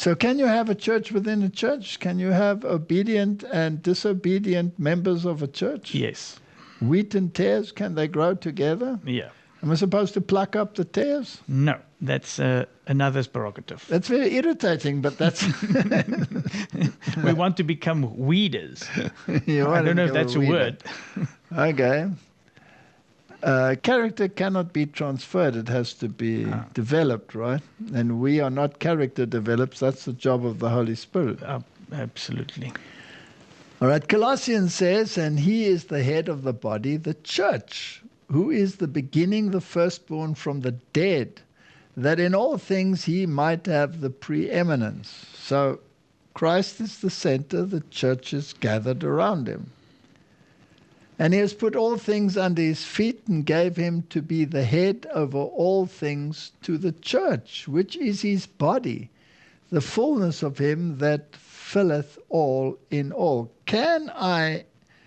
So can you have a church within a church? Can you have obedient and disobedient members of a church? Yes. Wheat and tares, can they grow together? Yeah. Am I supposed to pluck up the tares? No, that's another's prerogative. That's very irritating, but that's... We want to become weeders. You I want to don't know if become that's a weeder. word. Okay. Character cannot be transferred. It has to be developed, right? And we are not character developed. That's the job of the Holy Spirit. Absolutely. All right. Colossians says, and he is the head of the body, the church, who is the beginning, the firstborn from the dead, that in all things he might have the preeminence. So Christ is the center. The church is gathered around him. And he has put all things under his feet and gave him to be the head over all things to the church, which is his body, the fullness of him that filleth all in all. Can I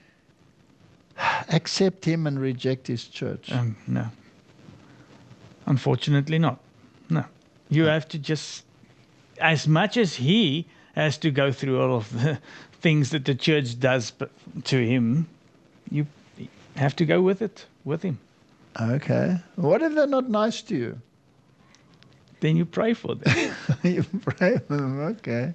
accept him and reject his church? No. Unfortunately not. No. You have to just, as much as he has to go through all of the things that the church does to him, you have to go with it, with him. Okay. What if they're not nice to you? Then you pray for them. You pray for them, okay.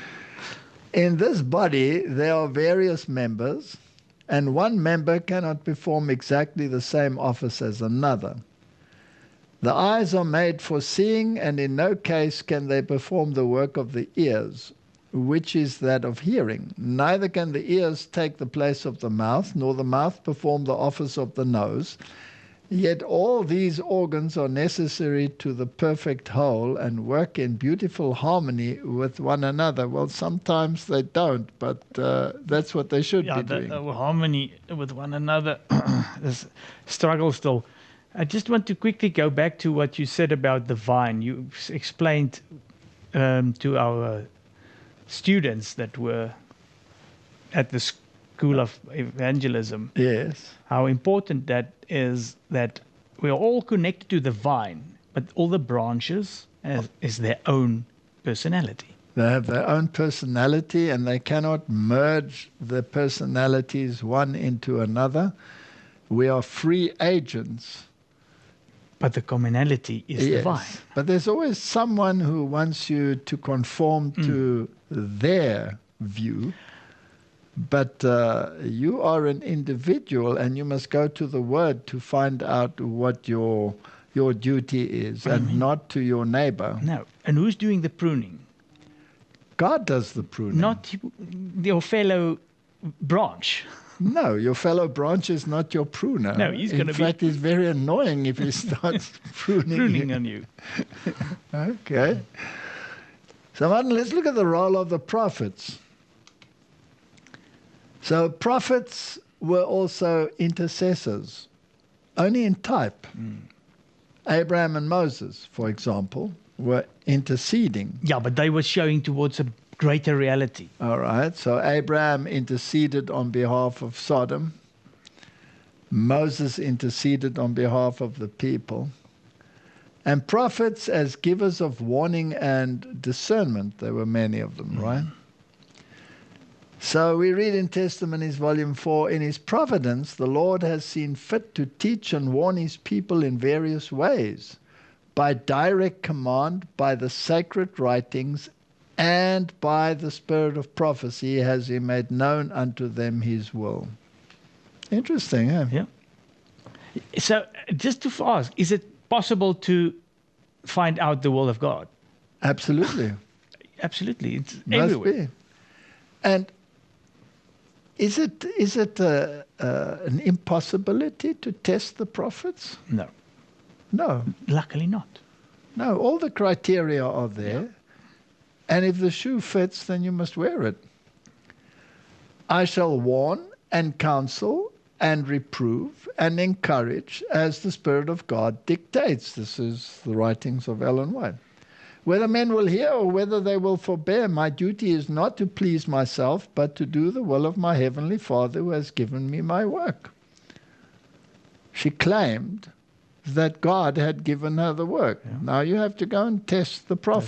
In this body, there are various members, and one member cannot perform exactly the same office as another. The eyes are made for seeing, and in no case can they perform the work of the ears, which is that of hearing. Neither can the ears take the place of the mouth, nor the mouth perform the office of the nose. Yet all these organs are necessary to the perfect whole and work in beautiful harmony with one another. Well, sometimes they don't, but that's what they should be doing. Harmony with one another is struggle still. I just want to quickly go back to what you said about the vine. You explained to our students that were at the School of Evangelism. Yes. How important that is, that we are all connected to the vine, but all the branches is their own personality. They have their own personality, and they cannot merge the personalities one into another. We are free agents. But the commonality is the vine. But there's always someone who wants you to conform to their view. But you are an individual, and you must go to the Word to find out what your duty is, and not to your neighbor. No. And who's doing the pruning? God does the pruning. Not your fellow branch. No, your fellow branch is not your pruner. No, he's going to be... In fact, he's very annoying if he starts pruning on you. Okay. So, Martin, let's look at the role of the prophets. So, prophets were also intercessors, only in type. Abraham and Moses, for example, were interceding. Yeah, but they were showing towards a greater reality. All right. So Abraham interceded on behalf of Sodom. Moses interceded on behalf of the people. And prophets as givers of warning and discernment. There were many of them, right? So we read in Testimonies, Volume 4, in his providence, the Lord has seen fit to teach and warn his people in various ways, by direct command, by the sacred writings, and by the spirit of prophecy has he made known unto them his will. Interesting, huh? Yeah. So just to ask, is it possible to find out the will of God? Absolutely. Absolutely. It's Must everywhere. be. And is it an impossibility to test the prophets? No. No. Luckily not. No, all the criteria are there. Yeah. And if the shoe fits, then you must wear it. I shall warn and counsel and reprove and encourage as the Spirit of God dictates. This is the writings of Ellen White. Whether men will hear or whether they will forbear, my duty is not to please myself, but to do the will of my Heavenly Father who has given me my work. She claimed that God had given her the work. Yeah. Now you have to go and test the prophet.